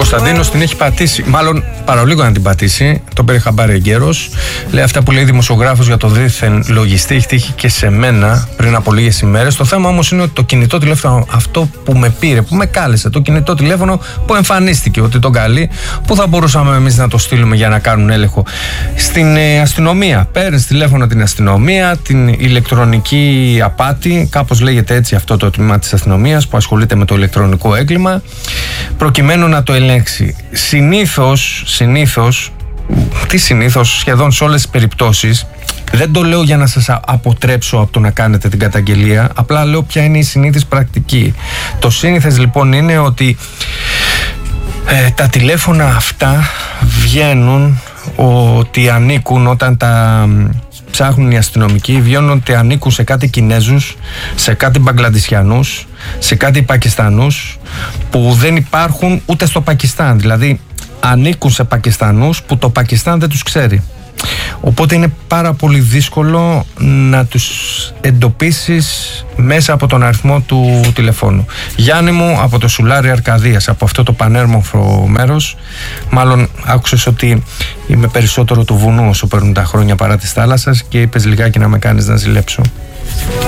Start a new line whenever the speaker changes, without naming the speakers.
Κωνσταντίνος την έχει πατήσει, μάλλον παρολίγο να την πατήσει, τον πήρε χαμπάρι εγκαίρος. Λέει αυτά που λέει δημοσιογράφος για το δίθεν λογιστή, έχει τύχει και σε μένα πριν από λίγες ημέρες. Το θέμα όμως είναι ότι το κινητό τηλέφωνο αυτό που με πήρε, που με κάλεσε, το κινητό τηλέφωνο που εμφανίστηκε ότι τον καλεί, που θα μπορούσαμε εμείς να το στείλουμε για να κάνουν έλεγχο στην αστυνομία. Παίρνεις τηλέφωνο την αστυνομία, την ηλεκτρονική απάτη, κάπως λέγεται έτσι αυτό το τμήμα της αστυνομίας που ασχολείται με το ηλεκτρονικό έγκλημα, προκειμένου να το ελέγξει. Συνήθως, σχεδόν σε όλες τις περιπτώσεις, δεν το λέω για να σας αποτρέψω από το να κάνετε την καταγγελία, απλά λέω ποια είναι η συνήθις πρακτική. Το σύνηθες λοιπόν είναι ότι τα τηλέφωνα αυτά βγαίνουν ότι ανήκουν, όταν τα ψάχνουν οι αστυνομικοί, βγαίνουν ότι ανήκουν σε κάτι Κινέζους, σε κάτι Μπαγκλαντισιανούς, σε κάτι Πακιστανούς που δεν υπάρχουν ούτε στο Πακιστάν. Δηλαδή ανήκουν σε Πακιστανούς που το Πακιστάν δεν τους ξέρει. Οπότε είναι πάρα πολύ δύσκολο να τους εντοπίσεις μέσα από τον αριθμό του τηλεφώνου. Γιάννη μου, από το Σουλάρι Αρκαδίας, από αυτό το πανέρμοφρο μέρος, μάλλον άκουσες ότι είμαι περισσότερο του βουνού όσο παίρνουν τα χρόνια παρά της θάλασσας και είπες λιγάκι να με κάνεις να ζηλέψω.